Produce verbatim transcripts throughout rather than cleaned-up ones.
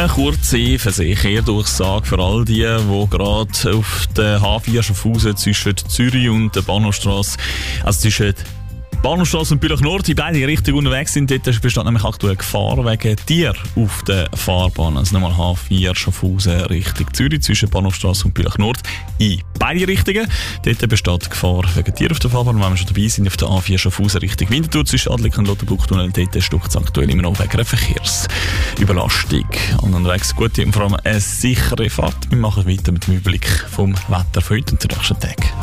Eine kurze Verkehrsdurchsage für all die, die gerade auf der H vier Schaffhausen zwischen Zürich und der Bahnhofstrasse, also zwischen Bahnhofstrasse und Bülach Nord, in beide Richtungen unterwegs sind. Dort besteht nämlich aktuell Gefahr wegen Tier auf der Fahrbahn. Also nochmal H vier Schaffhausen Richtung Zürich zwischen Bahnhofstrasse und Bülach Nord in beide Richtungen. Dort besteht Gefahr wegen Tier auf der Fahrbahn. Und wenn wir schon dabei sind, auf der A vier Schaffhausen Richtung Winterthur zwischen Adlik und Lauterbrucktunnel, dort stockt es aktuell immer noch wegen einer Verkehrsüberlastung. Und unterwegs gute und vor allem eine sichere Fahrt. Wir machen weiter mit dem Überblick vom Wetter für heute und den nächsten Tag.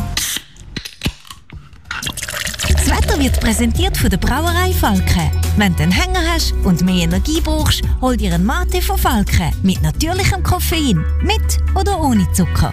Das Wetter wird präsentiert von der Brauerei Falke. Wenn du einen Hänger hast und mehr Energie brauchst, hol dir einen Mate von Falke mit natürlichem Koffein, mit oder ohne Zucker.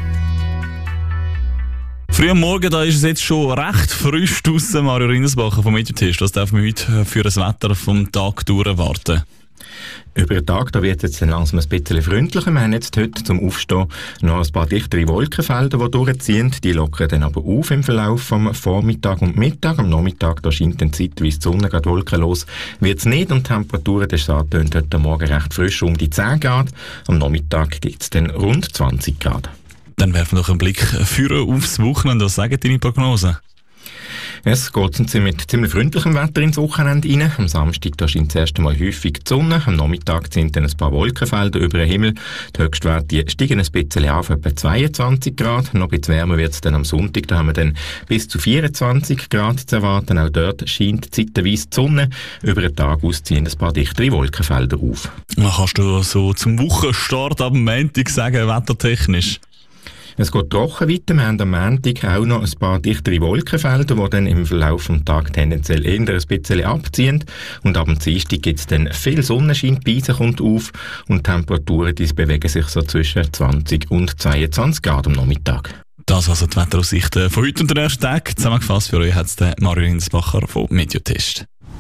Früh am Morgen, da ist es jetzt schon recht frisch draussen. Mario Rindersbacher vom Mediotest. Was darf man heute für das Wetter vom Tag durch erwarten? Über den Tag da wird es jetzt langsam ein bisschen freundlicher. Wir haben jetzt heute zum Aufstehen noch ein paar dichtere Wolkenfelder, die durchziehen. Die lockern dann aber auf im Verlauf vom Vormittag und Mittag. Am Nachmittag da scheint dann zeitweise die Sonne gerade wolkenlos. Wird es nicht und die Temperaturen, das antönt heute Morgen recht frisch um die zehn Grad. Am Nachmittag gibt es dann rund zwanzig Grad. Dann werfen wir noch einen Blick für aufs Wochenende. Was sagen deine Prognosen? Es geht mit ziemlich freundlichem Wetter ins Wochenende rein. Am Samstag da scheint das erste Mal häufig die Sonne. Am Nachmittag sind dann ein paar Wolkenfelder über den Himmel. Die Höchstwerte steigen ein bisschen auf, etwa zweiundzwanzig Grad. Noch ein bisschen wärmer wird es dann am Sonntag. Da haben wir dann bis zu vierundzwanzig Grad zu erwarten. Auch dort scheint zeitweise die Sonne. Über den Tag aus ziehen ein paar dichtere Wolkenfelder auf. Was kannst du so zum Wochenstart am Montag sagen, wettertechnisch? Es geht trocken weiter. Wir haben am Montag auch noch ein paar dichtere Wolkenfelder, die dann im Verlauf des Tages tendenziell eher ein bisschen abziehen. Und ab dem Dienstag gibt es dann viel Sonnenschein, die Beise kommt auf und die Temperaturen die bewegen sich so zwischen zwanzig und zweiundzwanzig Grad am Nachmittag. Das also die Wetteraussichten von heute und den nächsten Tag. Zusammengefasst für euch hat es Mario Rindersbacher vom Mediotest.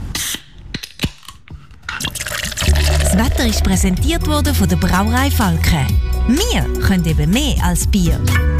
Das Wetter ist präsentiert worden von der Brauerei Falke. Wir können eben mehr als Bier.